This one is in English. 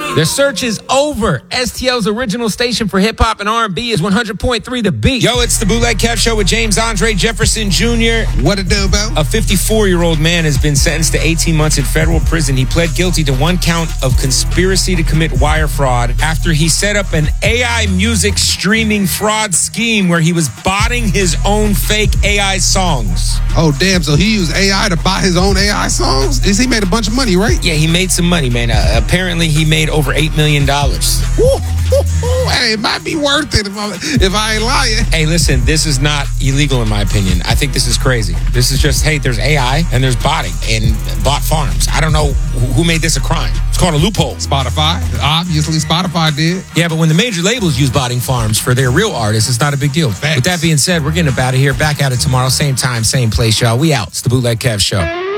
The search is over. STL's original station for hip-hop and R&B is 100.3 The Beat. Yo, it's the Bootleg Kev Show with James Andre Jefferson Jr. What it do, Bo? A 54-year-old man has been sentenced to 18 months in federal prison. He pled guilty to one count of conspiracy to commit wire fraud after he set up an AI music streaming fraud scheme where he was botting his own fake AI songs. Oh, damn. So he used AI to buy his own AI songs? He made a bunch of money, right? Yeah, he made some money, man. Apparently, he made over $8 million. Hey, it might be worth it if I ain't lying. Hey, listen, this is not illegal in my opinion. I think this is crazy. This is just, hey, there's AI and there's botting and bot farms. I don't know who made this a crime. It's called a loophole. Spotify. Obviously, Spotify did. Yeah, but when the major labels use botting farms for their real artists, it's not a big deal. Facts. With that being said, we're getting up out of here. Back at it tomorrow. Same time, same place, y'all. We out. It's the Bootleg Kev Show.